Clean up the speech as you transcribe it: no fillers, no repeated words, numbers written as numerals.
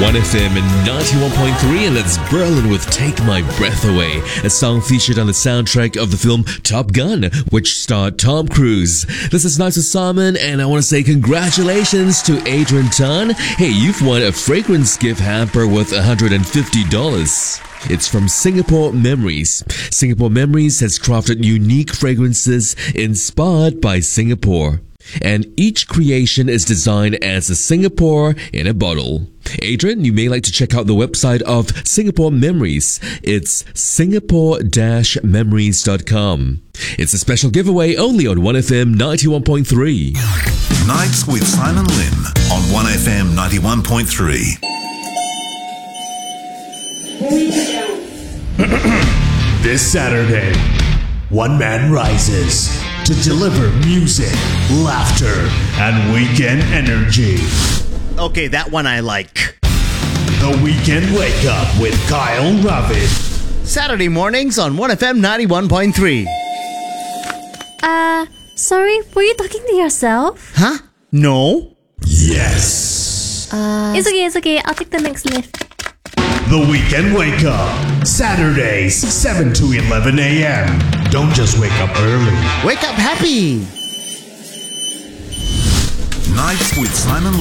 1FM and 91.3, and that's Berlin with Take My Breath Away, a song featured on the soundtrack of the film Top Gun, which starred Tom Cruise. This is Nice with Simon, and I want to say congratulations to Adrian Tan. Hey, you've won a fragrance gift hamper worth $150. It's from Singapore Memories. Singapore Memories has crafted unique fragrances inspired by Singapore. And each creation is designed as a Singapore in a bottle. Adrian, you may like to check out the website of Singapore Memories. It's singapore-memories.com. It's a special giveaway only on 1FM 91.3. Nights with Simon Lim on 1FM 91.3. This Saturday, one man rises to deliver music, laughter, and weekend energy. Okay, that one I like. The Weekend Wake Up with Kyle Ravid. Saturday mornings on 1FM 91.3. Sorry, were you talking to yourself? Huh? No? Yes. It's okay. I'll take the next lift. The Weekend Wake Up. Saturdays, 7 to 11 a.m. Don't just wake up early. Wake up happy. Nights with Simon